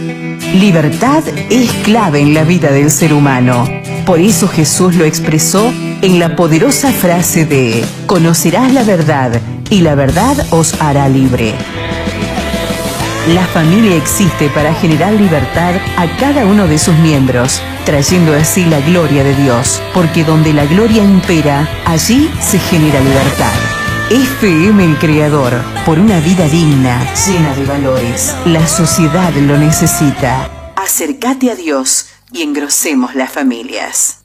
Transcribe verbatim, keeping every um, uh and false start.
Libertad es clave en la vida del ser humano. Por eso Jesús lo expresó en la poderosa frase de: conocerás la verdad y la verdad os hará libre. La familia existe para generar libertad a cada uno de sus miembros, trayendo así la gloria de Dios, porque donde la gloria impera, allí se genera libertad. F M El Creador, por una vida digna, llena de valores. La sociedad lo necesita. Acércate a Dios y engrosemos las familias.